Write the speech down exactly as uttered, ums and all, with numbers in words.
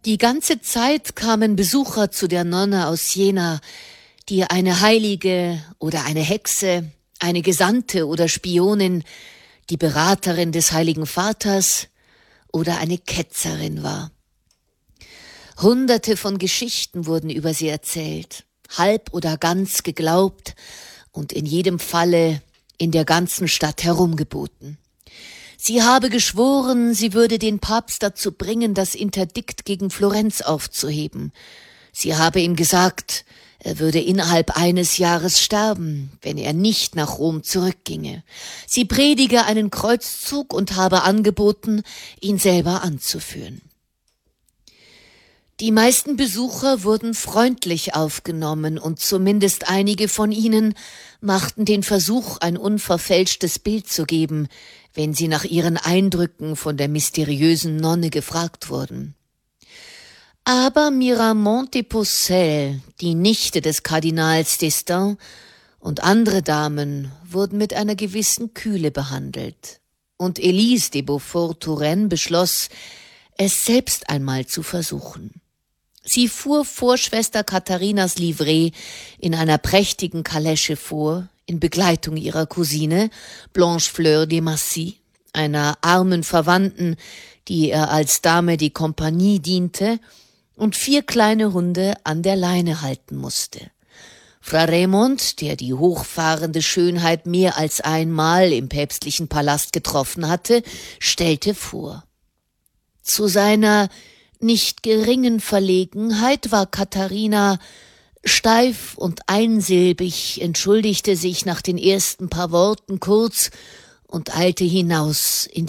Die ganze Zeit kamen Besucher zu der Nonne aus Jena, die eine Heilige oder eine Hexe, eine Gesandte oder Spionin, die Beraterin des Heiligen Vaters oder eine Ketzerin war. Hunderte von Geschichten wurden über sie erzählt, halb oder ganz geglaubt und in jedem Falle in der ganzen Stadt herumgeboten. Sie habe geschworen, sie würde den Papst dazu bringen, das Interdikt gegen Florenz aufzuheben. Sie habe ihm gesagt, er würde innerhalb eines Jahres sterben, wenn er nicht nach Rom zurückginge. Sie predige einen Kreuzzug und habe angeboten, ihn selber anzuführen. Die meisten Besucher wurden freundlich aufgenommen und zumindest einige von ihnen machten den Versuch, ein unverfälschtes Bild zu geben, wenn sie nach ihren Eindrücken von der mysteriösen Nonne gefragt wurden. Aber Miramont de Pucelle, die Nichte des Kardinals d'Estaing und andere Damen wurden mit einer gewissen Kühle behandelt. Und Elise de Beaufort-Touraine beschloss, es selbst einmal zu versuchen. Sie fuhr vor Schwester Katharinas Livree in einer prächtigen Kalesche vor, in Begleitung ihrer Cousine Blanche Fleur de Massy, einer armen Verwandten, die ihr als Dame de Compagnie diente und vier kleine Hunde an der Leine halten musste. Fra Raymond, der die hochfahrende Schönheit mehr als einmal im päpstlichen Palast getroffen hatte, stellte vor. Zu seiner nicht geringen Verlegenheit war Katharina steif und einsilbig, entschuldigte sich nach den ersten paar Worten kurz und eilte hinaus in